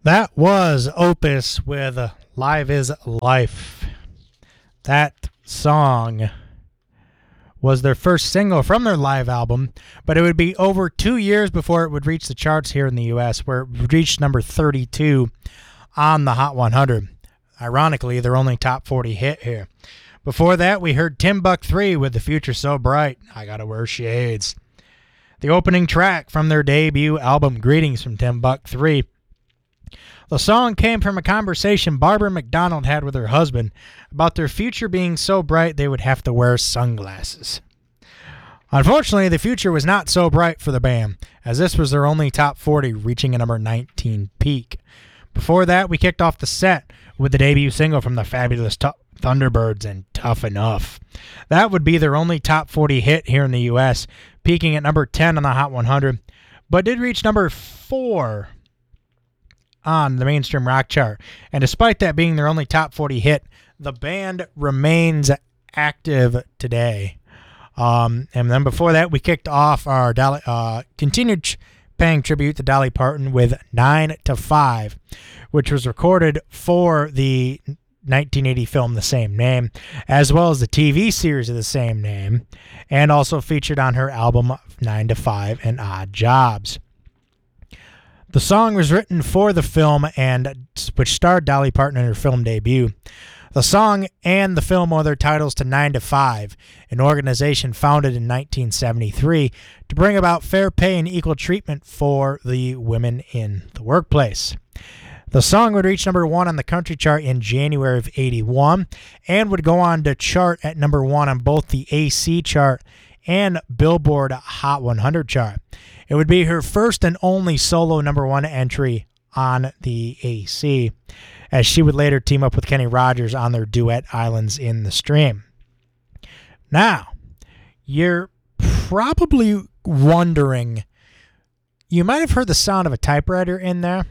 That was Opus with Live is Life. That song was their first single from their live album, but it would be over 2 years before it would reach the charts here in the U.S., where it reached number 32 on the Hot 100. Ironically, their only top 40 hit here. Before that, we heard Timbuk 3 with The Future So Bright, I Gotta Wear Shades. The opening track from their debut album, Greetings from Timbuk 3. The song came from a conversation Barbara McDonald had with her husband about their future being so bright they would have to wear sunglasses. Unfortunately, the future was not so bright for the band, as this was their only top 40, reaching a number 19 peak. Before that, we kicked off the set with the debut single from the fabulous Thunderbirds and Tough Enough. That would be their only top 40 hit here in the U.S., peaking at number 10 on the Hot 100, but did reach number 4 on the mainstream rock chart. And despite that being their only top 40 hit, the band remains active today. And then before that, we kicked off our continued paying tribute to Dolly Parton with 9 to 5, which was recorded for the 1980 film The Same Name, as well as the TV series of the same name, and also featured on her album 9 to 5 and Odd Jobs. The song was written for the film and which starred Dolly Parton in her film debut. The song and the film owe their titles to 9 to 5, an organization founded in 1973 to bring about fair pay and equal treatment for the women in the workplace. The song would reach number 1 on the country chart in January of 81 and would go on to chart at number 1 on both the AC chart and Billboard Hot 100 chart. It would be her first and only solo number 1 entry on the AC, as she would later team up with Kenny Rogers on their duet Islands in the Stream. Now, you're probably wondering, you might have heard the sound of a typewriter in there.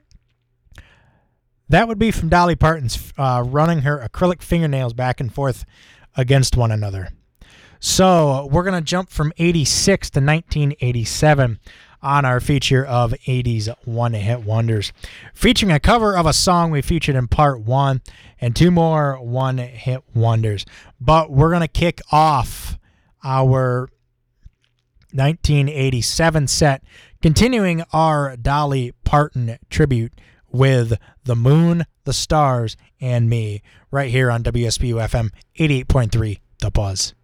That would be from Dolly Parton's running her acrylic fingernails back and forth against one another. So we're going to jump from 86 to 1987 on our feature of 80s one-hit wonders, featuring a cover of a song we featured in part 1 and 2 more one-hit wonders. But we're going to kick off our 1987 set, continuing our Dolly Parton tribute with The Moon, the Stars, and Me, right here on WSBU FM 88.3 The Buzz.